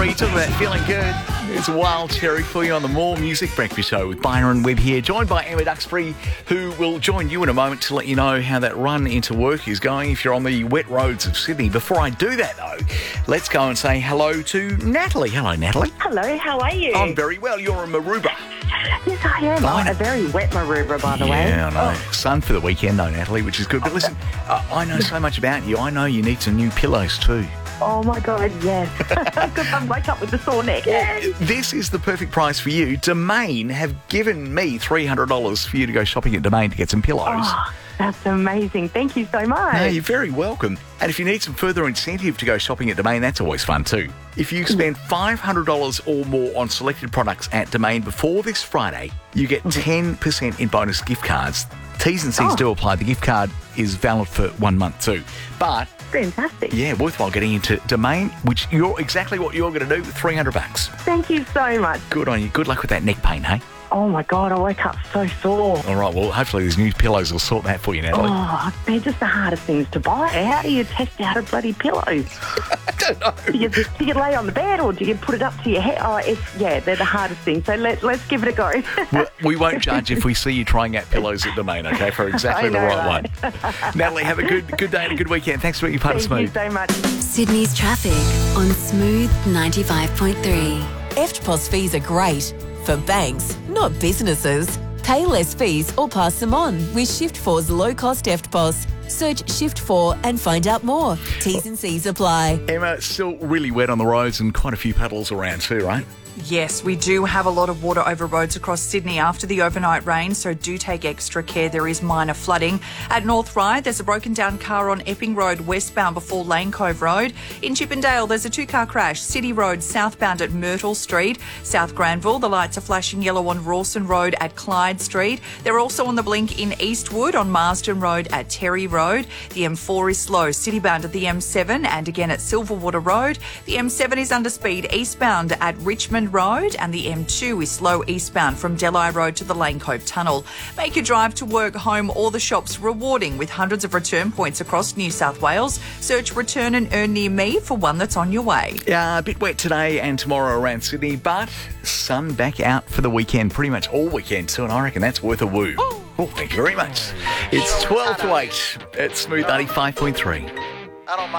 93. Talk about feeling good. It's Wild Cherry for you on the More Music Breakfast Show with Byron Webb here, joined by Emma Duxbury, who will join you in a moment to let you know how that run into work is going if you're on the wet roads of Sydney. Before I do that, though, let's go and say hello to Natalie. Hello, Natalie. Hello, how are you? I'm very well. You're a Maroubra. Yes, I am. Fine. A very wet Maroubra, by the way. Yeah, I know. Sun for the weekend, though, Natalie, which is good. But listen, I know so much about you. I know you need some new pillows too. Oh, my God, yes. Because I woke up with the sore neck. This is the perfect price for you. Domain have given me $300 for you to go shopping at Domain to get some pillows. Oh, that's amazing. Thank you so much. No, you're very welcome. And if you need some further incentive to go shopping at Domain, that's always fun too. If you spend $500 or more on selected products at Domain before this Friday, you get 10% in bonus gift cards. T's and C's do apply. The gift card is valid for 1 month too. But Fantastic. yeah, worthwhile getting into Domain, which you're exactly what you're going to do with $300. Thank you so much. Good on you. Good luck with that neck pain, hey? Oh, my God, I woke up so sore. All right, well, hopefully these new pillows will sort that for you, Natalie. Oh, they're just the hardest things to buy. How do you test out a bloody pillow? I don't know. Do you lay on the bed or do you put it up to your head? Oh, they're the hardest thing. So let's give it a go. Well, we won't judge if we see you trying out pillows at Domain, okay, for exactly the right one. Natalie, have a good day and a good weekend. Thanks for being part of Smooth. Thank you so much. Sydney's traffic on Smooth 95.3. EFTPOS fees are great for banks, not businesses. Pay less fees or pass them on with Shift4's low-cost EFTPOS. Search Shift4 and find out more. T's and C's apply. Emma, it's still really wet on the roads and quite a few puddles around too, right? Yes, we do have a lot of water over roads across Sydney after the overnight rain, so do take extra care. There is minor flooding. At North Ryde, there's a broken down car on Epping Road westbound before Lane Cove Road. In Chippendale, there's a two-car crash, City Road southbound at Myrtle Street. South Granville, the lights are flashing yellow on Rawson Road at Clyde Street. They're also on the blink in Eastwood on Marsden Road at Terry Road. The M4 is slow, citybound at the M7 and again at Silverwater Road. The M7 is under speed eastbound at Richmond Road, and the M2 is slow eastbound from Delhi Road to the Lane Cove Tunnel. Make your drive to work, home or the shops rewarding with hundreds of return points across New South Wales. Search Return and Earn near me for one that's on your way. Yeah, a bit wet today and tomorrow around Sydney, but sun back out for the weekend, pretty much all weekend too, and I reckon that's worth a woo. Oh, thank you very much. It's 12 to 8 at Smooth 95.3.